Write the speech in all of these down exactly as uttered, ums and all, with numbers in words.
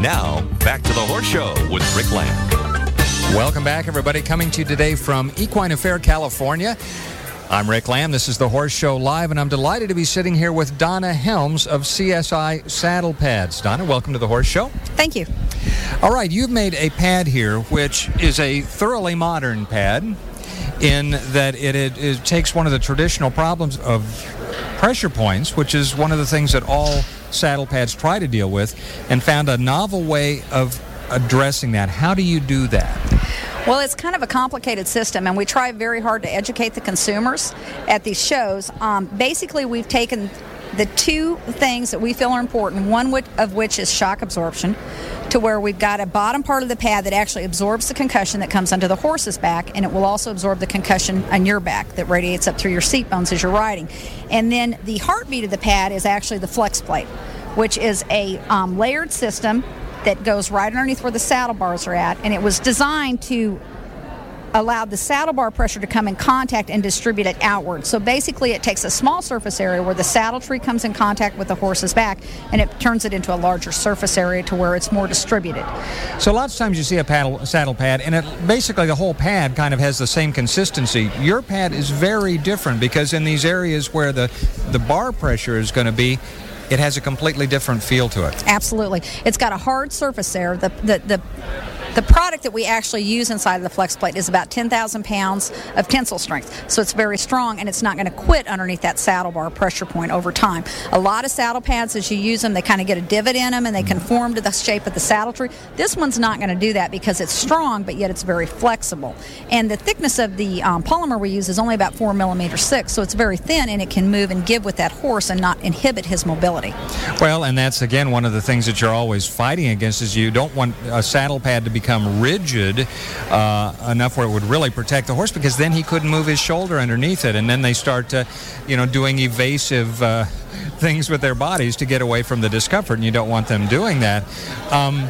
Now, back to the Horse Show with Rick Lamb. Welcome back, everybody. Coming to you today from Equine Affair, California. I'm Rick Lamb. This is the Horse Show Live, and I'm delighted to be sitting here with Donna Helms of C S I Saddle Pads. Donna, welcome to the Horse Show. Thank you. All right, you've made a pad here, which is a thoroughly modern pad, in that it, it, it takes one of the traditional problems of pressure points, which is one of the things that all saddle pads try to deal with, and found a novel way of addressing that. How do you do that? Well, it's kind of a complicated system, and we try very hard to educate the consumers at these shows. Um, basically, we've taken the two things that we feel are important, one of which is shock absorption, to where we've got a bottom part of the pad that actually absorbs the concussion that comes onto the horse's back, and it will also absorb the concussion on your back that radiates up through your seat bones as you're riding. And then the heartbeat of the pad is actually the flex plate, which is a um, layered system that goes right underneath where the saddle bars are at, and it was designed to allow the saddle bar pressure to come in contact and distribute it outward. So basically it takes a small surface area where the saddle tree comes in contact with the horse's back, and it turns it into a larger surface area to where it's more distributed. So lots of times you see a paddle, saddle pad, and it, basically the whole pad kind of has the same consistency. Your pad is very different because in these areas where the, the bar pressure is going to be, it has a completely different feel to it. Absolutely. It's got a hard surface there. The the the The product that we actually use inside of the flex plate is about ten thousand pounds of tensile strength. So it's very strong, and it's not going to quit underneath that saddle bar pressure point over time. A lot of saddle pads, as you use them, they kind of get a divot in them, and they conform to the shape of the saddle tree. This one's not going to do that because it's strong, but yet it's very flexible. And the thickness of the um, polymer we use is only about four millimeters thick, so it's very thin, and it can move and give with that horse and not inhibit his mobility. Well, and that's, again, one of the things that you're always fighting against is you don't want a saddle pad to become rigid uh, enough where it would really protect the horse, because then he couldn't move his shoulder underneath it, and then they start uh, you know, doing evasive uh, things with their bodies to get away from the discomfort, and you don't want them doing that. Um,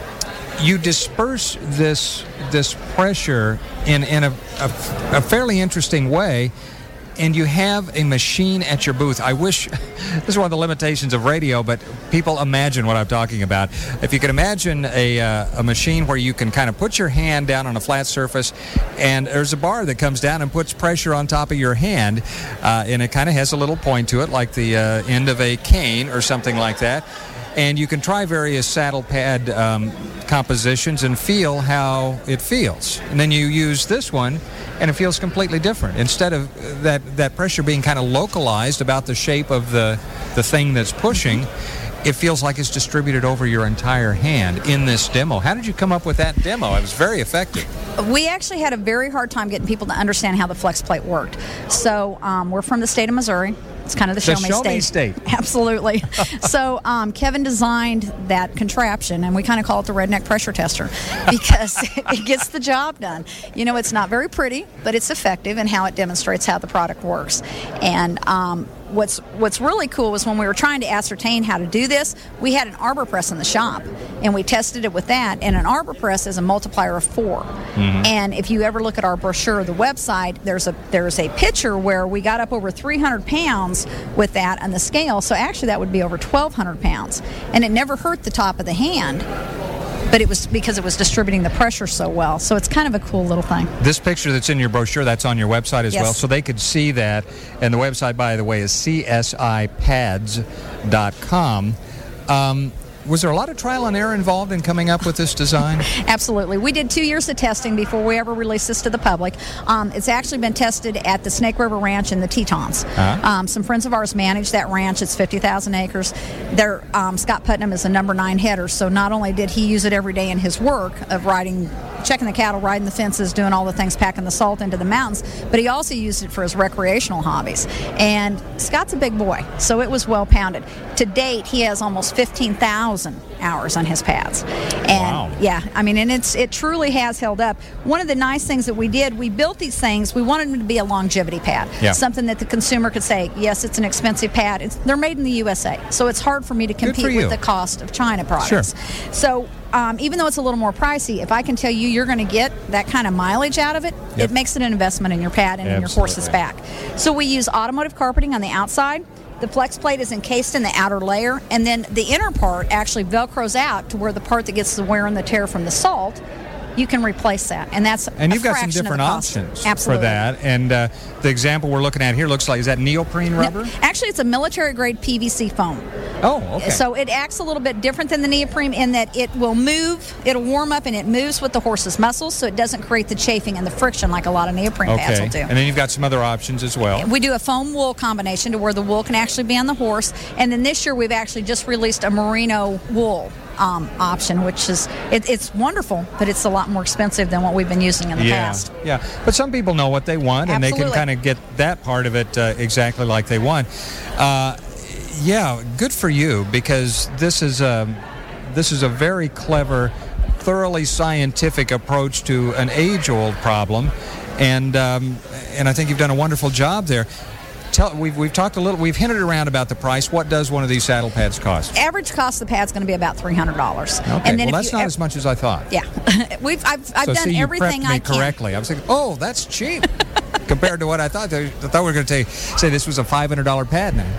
you disperse this this pressure in, in a, a, a fairly interesting way, and you have a machine at your booth. I wish, this is one of the limitations of radio, but people imagine what I'm talking about. If you can imagine a, uh, a machine where you can kind of put your hand down on a flat surface, and there's a bar that comes down and puts pressure on top of your hand, uh, and it kind of has a little point to it, like the uh, end of a cane or something like that. And you can try various saddle pad um, compositions and feel how it feels. And then you use this one, and it feels completely different. Instead of that, that pressure being kind of localized about the shape of the, the thing that's pushing, it feels like it's distributed over your entire hand in this demo. How did you come up with that demo? It was very effective. We actually had a very hard time getting people to understand how the flex plate worked. So um, we're from the state of Missouri. It's kind of the, the show me show state. Me state. Absolutely. So um, Kevin designed that contraption, and we kind of call it the redneck pressure tester because it gets the job done. You know, it's not very pretty, but it's effective in how it demonstrates how the product works. And um, what's what's really cool was when we were trying to ascertain how to do this, we had an arbor press in the shop, and we tested it with that. And an arbor press is a multiplier of four. Mm-hmm. And if you ever look at our brochure or the website, there's a there's a picture where we got up over three hundred pounds with that on the scale. So actually that would be over twelve hundred pounds. And it never hurt the top of the hand, but it was because it was distributing the pressure so well. So it's kind of a cool little thing. This picture that's in your brochure, that's on your website as yes. well, so they could see that. And the website, by the way, is C S I pads dot com. Um, was there a lot of trial and error involved in coming up with this design? Absolutely. We did two years of testing before we ever released this to the public. Um, it's actually been tested at the Snake River Ranch in the Tetons. Uh-huh. Um, some friends of ours manage that ranch. It's fifty thousand acres. Their, um, Scott Putnam is a number nine header, so not only did he use it every day in his work of riding, checking the cattle, riding the fences, doing all the things, packing the salt into the mountains, but he also used it for his recreational hobbies. And Scott's a big boy, so it was well pounded. To date, he has almost fifteen thousand hours on his pads. And wow. yeah, I mean, and it's it truly has held up. One of the nice things that we did, we built these things, we wanted them to be a longevity pad. Yeah. Something that the consumer could say, yes, it's an expensive pad. It's, they're made in the U S A, so it's hard for me to compete with the cost of China products. Sure. So um, even though it's a little more pricey, if I can tell you you're going to get that kind of mileage out of it, yep. it makes it an investment in your pad and Absolutely. in your horse's back. So we use automotive carpeting on the outside. the flex plate is encased in the outer layer, and then the inner part actually velcros out to where the part that gets the wear and the tear from the salt, you can replace that, and that's and a you've got some fraction of different the cost. options Absolutely. for that. And uh, the example we're looking at here looks like, is that neoprene rubber? No, actually, it's a military grade P V C foam. Oh, okay. So it acts a little bit different than the neoprene in that it will move, it'll warm up, and it moves with the horse's muscles, so it doesn't create the chafing and the friction like a lot of neoprene pads Okay. will do. And then you've got some other options as well. We do a foam wool combination to where the wool can actually be on the horse, and then this year we've actually just released a merino wool um, option, which is it, it's wonderful, but it's a lot more expensive than what we've been using in the yeah, past. Yeah, but some people know what they want, and Absolutely. they can kind of get that part of it uh, exactly like they want. Uh, yeah, good for you, because this is a, this is a very clever, thoroughly scientific approach to an age-old problem, and um, and I think you've done a wonderful job there. Tell, we've, we've talked a little, we've hinted around about the price. What does one of these saddle pads cost? Average cost of the pad's going to be about three hundred dollars. Okay, and then well, if that's you not ev- as much as I thought. Yeah, we've I've, I've so done see, you everything prepped me I can. correctly. I was thinking, oh, that's cheap compared to what I thought. I thought we were going to say this was a five hundred dollars pad now.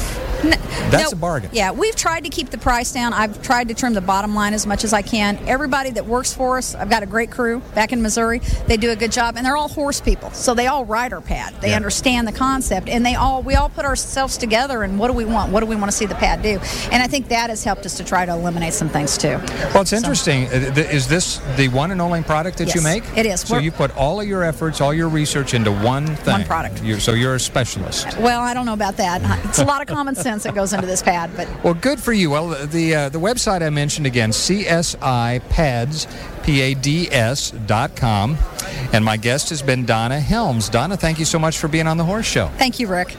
That's no, a bargain. Yeah, we've tried to keep the price down. I've tried to trim the bottom line as much as I can. Everybody that works for us, I've got a great crew back in Missouri. They do a good job, and they're all horse people, so they all ride our pad. They Yeah. understand the concept, and they all we all put ourselves together. And what do we want? What do we want to see the pad do? And I think that has helped us to try to eliminate some things too. Well, it's So- interesting. Uh, th- Is this the one and only product that you Yes, make? it is. So We're- you put all of your efforts, all your research into one thing. One product. You, so you're a specialist. Well, I don't know about that. It's a lot of common sense that goes into this pad, but Well, good for you. Well, the uh, the website I mentioned again, C S I pads, P A D S dot com. And my guest has been Donna Helms. Donna, thank you so much for being on The Horse Show. thank you, Rick.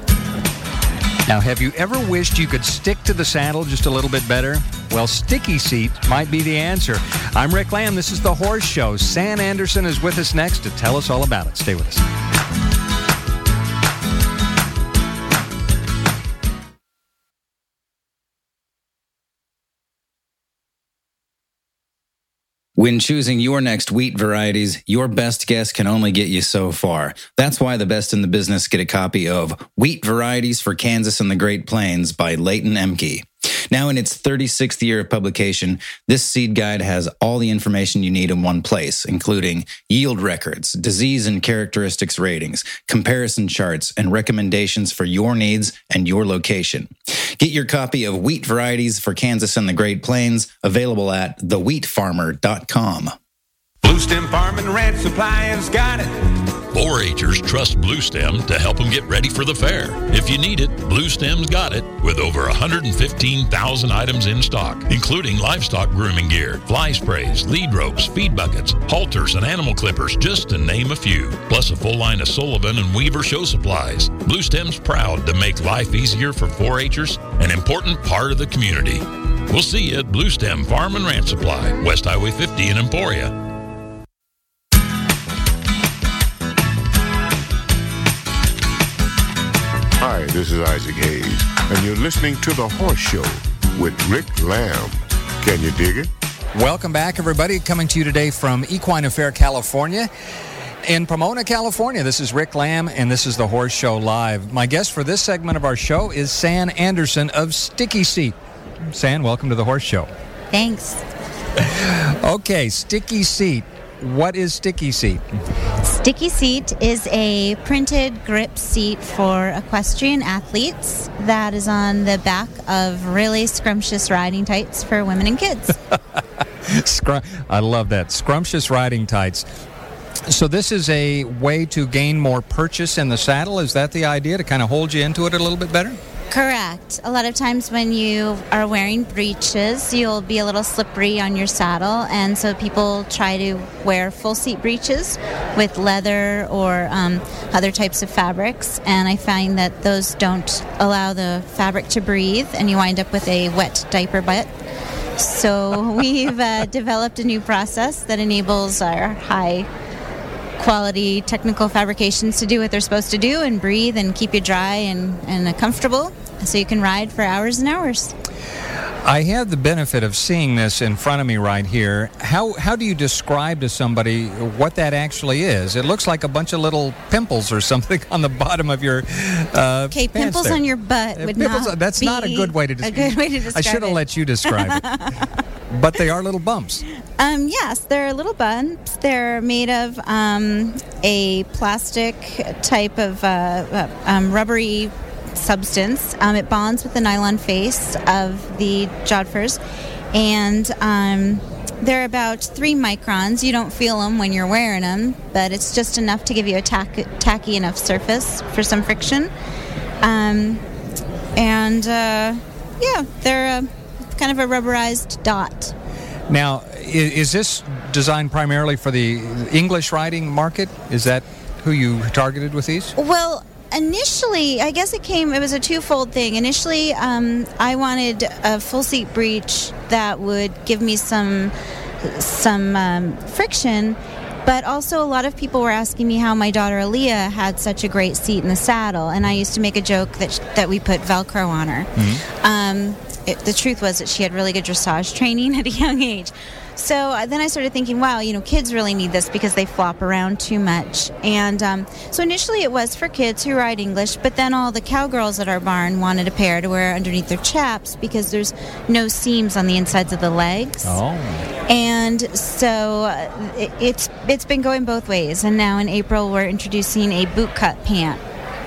Now, have you ever wished you could stick to the saddle just a little bit better? Well, Sticky Seat might be the answer. I'm Rick Lamb. This is The Horse Show. Sam Anderson is with us next to tell us all about it. Stay with us. When choosing your next wheat varieties, your best guess can only get you so far. That's why the best in the business get a copy of Wheat Varieties for Kansas and the Great Plains by Leighton Emke. Now in its thirty-sixth year of publication, this seed guide has all the information you need in one place, including yield records, disease and characteristics ratings, comparison charts, and recommendations for your needs and your location. Get your copy of Wheat Varieties for Kansas and the Great Plains, available at the wheat farmer dot com. Blue Stem Farm and Ranch Supply has got it. four H'ers trust Blue Stem to help them get ready for the fair. If you need it, Blue Stem's got it, with over one hundred fifteen thousand items in stock, including livestock grooming gear, fly sprays, lead ropes, feed buckets, halters, and animal clippers, just to name a few. Plus a full line of Sullivan and Weaver show supplies. Blue Stem's proud to make life easier for four H'ers, an important part of the community. We'll see you at Blue Stem Farm and Ranch Supply, West Highway fifty in Emporia. Hi, this is Isaac Hayes, and you're listening to The Horse Show with Rick Lamb. Can you dig it? Welcome back, everybody. Coming to you today from Equine Affair, California. In Pomona, California, this is Rick Lamb, and this is The Horse Show Live. My guest for this segment of our show is Sam Anderson of Sticky Seat. Sam, welcome to The Horse Show. Thanks. Okay, Sticky Seat. What is Sticky Seat? Sticky Seat is a printed grip seat for equestrian athletes that is on the back of really scrumptious riding tights for women and kids. Scrum- I love that. Scrumptious riding tights. So this is a way to gain more purchase in the saddle? Is that the idea, to kind of hold you into it a little bit better? Correct. A lot of times when you are wearing breeches, you'll be a little slippery on your saddle, and so people try to wear full seat breeches with leather or um, other types of fabrics, and I find that those don't allow the fabric to breathe, and you wind up with a wet diaper butt. So we've uh, developed a new process that enables our high quality technical fabrications to do what they're supposed to do and breathe and keep you dry and, and comfortable, so you can ride for hours and hours. I have the benefit of seeing this in front of me right here. How how do you describe to somebody what that actually is? It looks like a bunch of little pimples or something on the bottom of your uh, Okay, pants pimples there. on your butt Uh, would pimples, not That's be not a good way to a describe good way to describe I should have it. let you describe it. But they are little bumps. Um, yes, they're little bumps. They're made of um, a plastic type of uh, uh, um, rubbery substance. Um, it bonds with the nylon face of the jodhpurs, and um, they're about three microns. You don't feel them when you're wearing them, but it's just enough to give you a tack- tacky enough surface for some friction. Um, and uh, yeah, they're a, kind of a rubberized dot. Now, is, is this designed primarily for the English writing market? Is that who you targeted with these? Well, initially, I guess it came, it was a twofold thing. Initially, um, I wanted a full seat breech that would give me some some um, friction, but also a lot of people were asking me how my daughter Aaliyah had such a great seat in the saddle, and I used to make a joke that sh- that we put Velcro on her. Mm-hmm. Um, it, the truth was that she had really good dressage training at a young age. So uh, then I started thinking, wow, you know, kids really need this because they flop around too much. And um, so initially it was for kids who ride English, but then all the cowgirls at our barn wanted a pair to wear underneath their chaps because there's no seams on the insides of the legs. Oh. And so uh, it, it's it's been going both ways. And now in April we're introducing a boot cut pant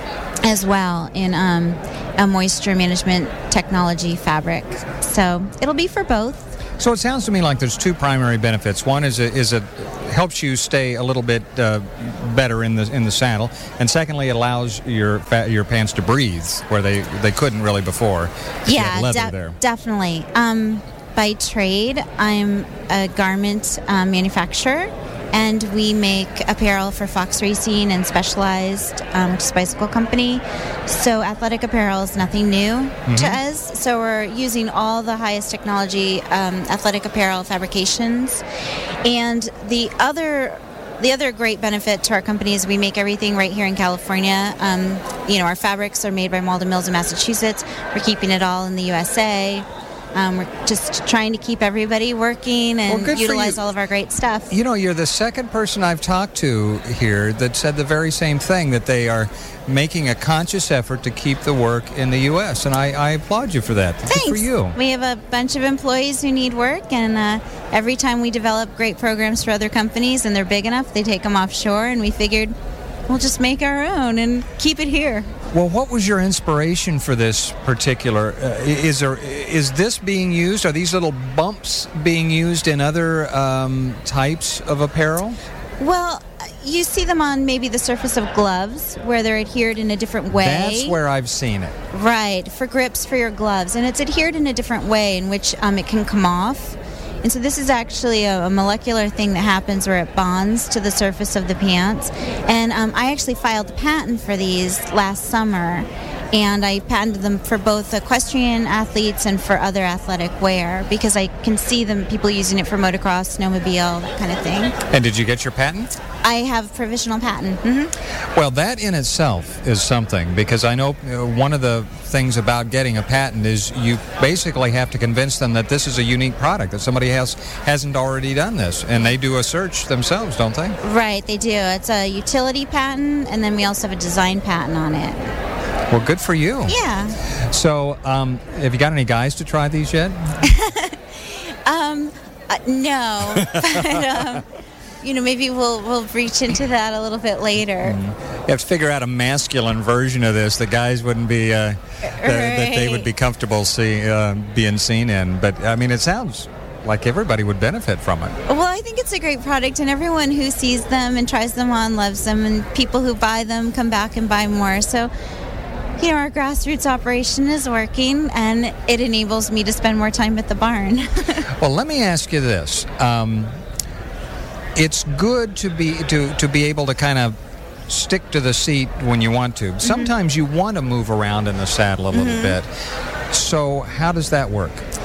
as well in um, a moisture management technology fabric. So it'll be for both. So it sounds to me like there's two primary benefits. One is it, is it helps you stay a little bit uh, better in the in the saddle, and secondly, it allows your fa- your pants to breathe where they, they couldn't really before. if you had Yeah, leather de- there. definitely. Um, by trade, I'm a garment uh, manufacturer, and we make apparel for Fox Racing and Specialized, um, which is a bicycle company. So athletic apparel is nothing new mm-hmm. to us. So we're using all the highest technology um, athletic apparel fabrications. And the other the other great benefit to our company is we make everything right here in California. Um, you know, our fabrics are made by Malden Mills in Massachusetts. We're keeping it all in the U S A. Um, we're just trying to keep everybody working and well, utilize all of our great stuff. You know, you're the second person I've talked to here that said the very same thing, that they are making a conscious effort to keep the work in the U S, and I, I applaud you for that. Thanks. Good for you. We have a bunch of employees who need work, and uh, every time we develop great programs for other companies and they're big enough, they take them offshore, and we figured we'll just make our own and keep it here. Well, what was your inspiration for this particular? Uh, is there is this being used? Are these little bumps being used in other um, types of apparel? Well, you see them on maybe the surface of gloves where they're adhered in a different way. That's where I've seen it. Right, for grips for your gloves. And it's adhered in a different way in which um, it can come off. And so this is actually a, a molecular thing that happens where it bonds to the surface of the pants. And um, I actually filed a patent for these last summer. And I patented them for both equestrian athletes and for other athletic wear because I can see them, people using it for motocross, snowmobile, that kind of thing. And did you get your patent? I have provisional patent. Mm-hmm. Well, that in itself is something, because I know uh, one of the things about getting a patent is you basically have to convince them that this is a unique product, that somebody has, hasn't already done this, and they do a search themselves, don't they? Right, they do. It's a utility patent, and then we also have a design patent on it. Well, good for you. Yeah. So, um, have you got any guys to try these yet? um, uh, no. but, um, you know, maybe we'll we'll reach into that a little bit later. Mm-hmm. You have to figure out a masculine version of this. The guys wouldn't be, uh, right. that, that they would be comfortable see, uh, being seen in. But, I mean, it sounds like everybody would benefit from it. Well, I think it's a great product, and everyone who sees them and tries them on loves them, and people who buy them come back and buy more. So, you know, our grassroots operation is working, and it enables me to spend more time at the barn. Well, let me ask you this. Um, it's good to be to, to be able to kind of stick to the seat when you want to. Sometimes mm-hmm. you want to move around in the saddle a little mm-hmm. bit. So how does that work?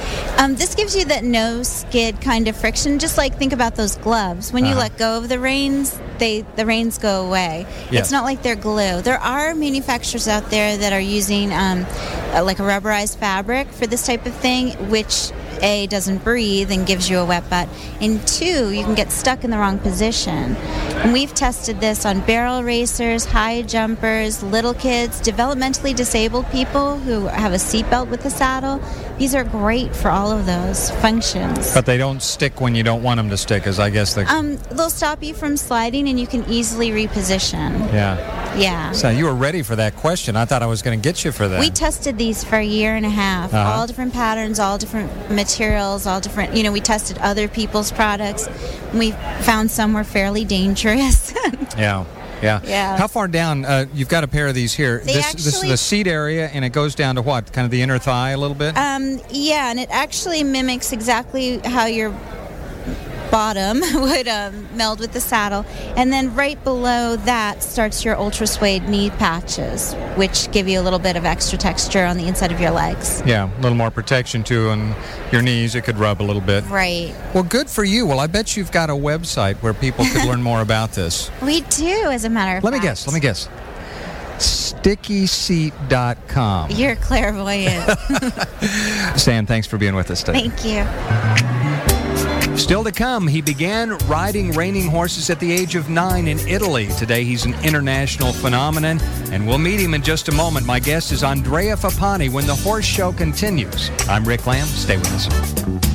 Um, this gives you that no skid kind of friction. Just like think about those gloves. When you Uh-huh. let go of the reins, they the reins go away. Yes. It's not like they're glue. There are manufacturers out there that are using um, uh, like a rubberized fabric for this type of thing, which A, doesn't breathe and gives you a wet butt, and two, you can get stuck in the wrong position. And we've tested this on barrel racers, high jumpers, little kids, developmentally disabled people who have a seatbelt with the saddle. These are great for all of those functions. But they don't stick when you don't want them to stick, as I guess the... Um, they'll stop you from sliding, and you can easily reposition. yeah. Yeah. So you were ready for that question. I thought I was going to get you for that. We tested these for a year and a half, Uh-huh. all different patterns, all different materials, all different, you know, we tested other people's products. We found some were fairly dangerous. Yeah. Yeah. Yeah. How far down? Uh, you've got a pair of these here. They This, this is actually- the seat area, and it goes down to what? Kind of the inner thigh a little bit? Um, yeah, and it actually mimics exactly how your bottom would um, meld with the saddle. And then right below that starts your ultra suede knee patches, which give you a little bit of extra texture on the inside of your legs. Yeah, a little more protection too on your knees. It could rub a little bit. Right. Well, good for you. Well, I bet you've got a website where people could learn more about this. We do, as a matter of Let me fact. guess. Let me guess. sticky seat dot com. You're clairvoyant. Stan, thanks for being with us today. Thank you. Still to come, he began riding reining horses at the age of nine in Italy. Today, he's an international phenomenon, and we'll meet him in just a moment. My guest is Andrea Fappani when the Horse Show continues. I'm Rick Lamb. Stay with us.